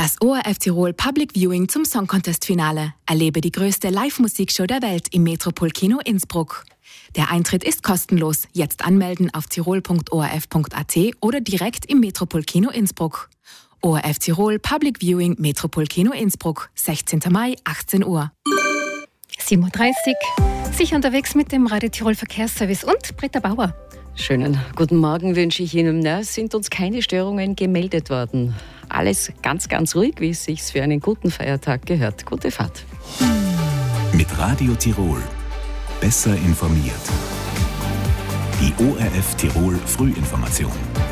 Das ORF Tirol Public Viewing zum Song Contest Finale. Erlebe die größte Live-Musikshow der Welt im Metropolkino Innsbruck. Der Eintritt ist kostenlos. Jetzt anmelden auf tirol.orf.at oder direkt im Metropolkino Innsbruck. ORF Tirol Public Viewing Metropolkino Innsbruck, 16. Mai, 18 Uhr. 7.30 Uhr, sicher unterwegs mit dem Radio Tirol Verkehrsservice und Britta Bauer. Schönen guten Morgen wünsche ich Ihnen. Es sind uns keine Störungen gemeldet worden. Alles ganz, ganz ruhig, wie es sich für einen guten Feiertag gehört. Gute Fahrt. Mit Radio Tirol. Besser informiert. Die ORF Tirol Frühinformation.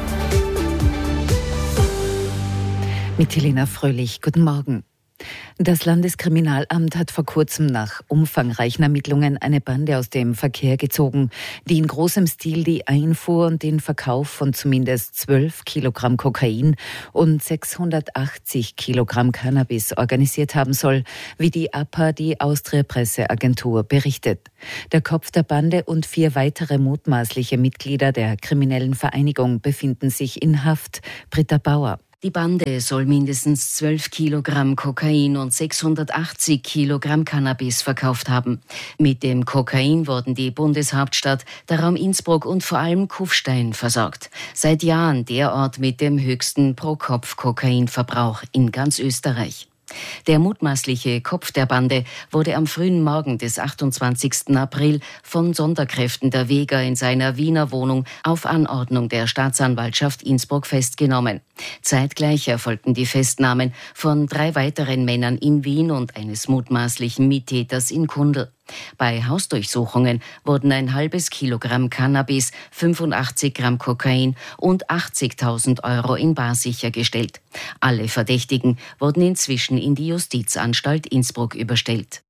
Mit Helena Fröhlich. Guten Morgen. Das Landeskriminalamt hat vor kurzem nach umfangreichen Ermittlungen eine Bande aus dem Verkehr gezogen, die in großem Stil die Einfuhr und den Verkauf von zumindest 12 Kilogramm Kokain und 680 Kilogramm Cannabis organisiert haben soll, wie die APA, die Austria-Presseagentur, berichtet. Der Kopf der Bande und 4 weitere mutmaßliche Mitglieder der kriminellen Vereinigung befinden sich in Haft. Britta Bauer. Die Bande soll mindestens 12 Kilogramm Kokain und 680 Kilogramm Cannabis verkauft haben. Mit dem Kokain wurden die Bundeshauptstadt, der Raum Innsbruck und vor allem Kufstein versorgt. Seit Jahren der Ort mit dem höchsten Pro-Kopf-Kokainverbrauch in ganz Österreich. Der mutmaßliche Kopf der Bande wurde am frühen Morgen des 28. April von Sonderkräften der Vega in seiner Wiener Wohnung auf Anordnung der Staatsanwaltschaft Innsbruck festgenommen. Zeitgleich erfolgten die Festnahmen von 3 weiteren Männern in Wien und eines mutmaßlichen Mittäters in Kundl. Bei Hausdurchsuchungen wurden ein halbes Kilogramm Cannabis, 85 Gramm Kokain und 80.000 Euro in bar sichergestellt. Alle Verdächtigen wurden inzwischen in die Justizanstalt Innsbruck überstellt.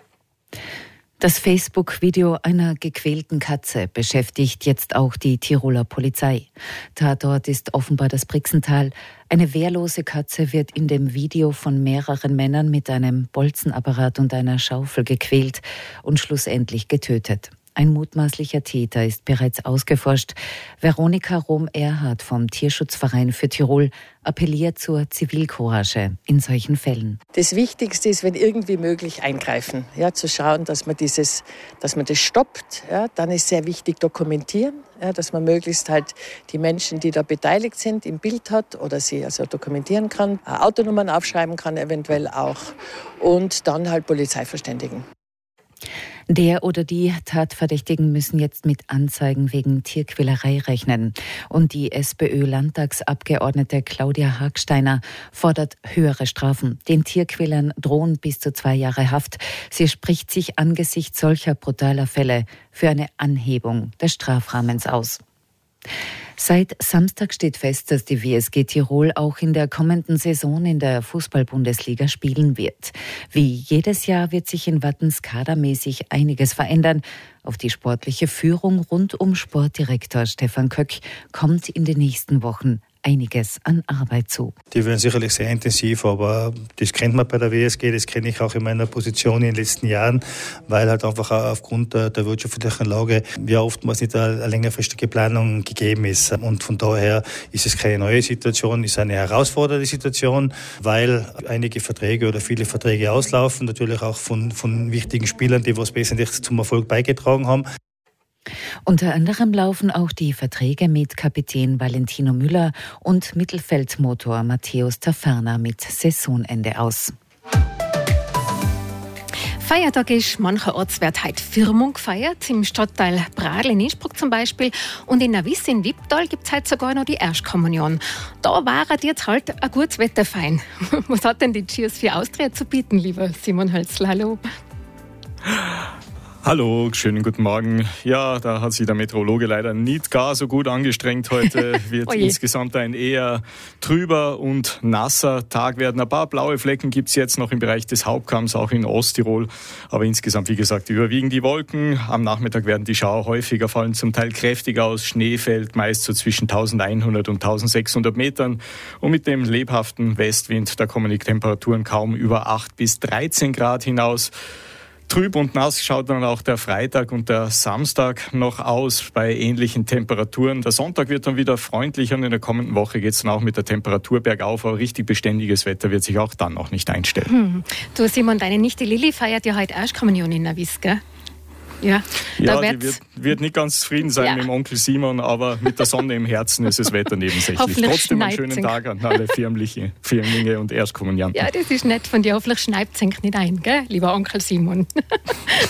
Das Facebook-Video einer gequälten Katze beschäftigt jetzt auch die Tiroler Polizei. Tatort ist offenbar das Brixental. Eine wehrlose Katze wird in dem Video von mehreren Männern mit einem Bolzenapparat und einer Schaufel gequält und schlussendlich getötet. Ein mutmaßlicher Täter ist bereits ausgeforscht. Veronika Rom-Erhardt vom Tierschutzverein für Tirol appelliert zur Zivilcourage in solchen Fällen. Das Wichtigste ist, wenn irgendwie möglich, eingreifen. Ja, zu schauen, dass man das stoppt. Ja, dann ist sehr wichtig dokumentieren, ja, dass man möglichst halt die Menschen, die da beteiligt sind, im Bild hat oder sie also dokumentieren kann, Autonummern aufschreiben kann eventuell auch und dann halt Polizei verständigen. Der oder die Tatverdächtigen müssen jetzt mit Anzeigen wegen Tierquälerei rechnen. Und die SPÖ-Landtagsabgeordnete Claudia Hagsteiner fordert höhere Strafen. Den Tierquälern drohen bis zu 2 Jahre Haft. Sie spricht sich angesichts solcher brutaler Fälle für eine Anhebung des Strafrahmens aus. Seit Samstag steht fest, dass die WSG Tirol auch in der kommenden Saison in der Fußball-Bundesliga spielen wird. Wie jedes Jahr wird sich in Wattens kadermäßig einiges verändern. Auf die sportliche Führung rund um Sportdirektor Stefan Köck kommt in den nächsten Wochen einiges an Arbeit zu. Die werden sicherlich sehr intensiv, aber das kennt man bei der WSG, das kenne ich auch in meiner Position in den letzten Jahren, weil halt einfach aufgrund der wirtschaftlichen Lage ja oftmals nicht eine längerfristige Planung gegeben ist. Und von daher ist es keine neue Situation, ist eine herausfordernde Situation, weil einige Verträge oder viele Verträge auslaufen, natürlich auch von wichtigen Spielern, die was wesentlich zum Erfolg beigetragen haben. Unter anderem laufen auch die Verträge mit Kapitän Valentino Müller und Mittelfeldmotor Matthäus Taferner mit Saisonende aus. Feiertag ist, mancherorts wird heute Firmung gefeiert, im Stadtteil Bradl in Innsbruck zum Beispiel. Und in Navis in Wipptal gibt es heute sogar noch die Erstkommunion. Da war jetzt halt ein gutes Wetter fein. Was hat denn die Cheers für Austria zu bieten, lieber Simon Hölzl? Hallo. Hallo, schönen guten Morgen. Ja, da hat sich der Meteorologe leider nicht gar so gut angestrengt. Heute wird insgesamt ein eher trüber und nasser Tag werden. Ein paar blaue Flecken gibt es jetzt noch im Bereich des Hauptkamms, auch in Osttirol. Aber insgesamt, wie gesagt, überwiegen die Wolken. Am Nachmittag werden die Schauer häufiger, fallen zum Teil kräftig aus. Schnee fällt meist so zwischen 1100 und 1600 Metern. Und mit dem lebhaften Westwind, da kommen die Temperaturen kaum über 8 bis 13 Grad hinaus. Trüb und nass schaut dann auch der Freitag und der Samstag noch aus bei ähnlichen Temperaturen. Der Sonntag wird dann wieder freundlicher und in der kommenden Woche geht es dann auch mit der Temperatur bergauf, aber richtig beständiges Wetter wird sich auch dann noch nicht einstellen. Du Simon, deine Nichte Lilli feiert ja heute Erstkommunion in Navis, gell? Ja, die wird nicht ganz zufrieden sein mit dem Onkel Simon, aber mit der Sonne im Herzen ist das Wetter nebensächlich. Trotzdem einen schönen Tag an alle Firmlinge und Erstkommunianten. Ja, das ist nett von dir. Hoffentlich schneit es nicht ein, gell, lieber Onkel Simon.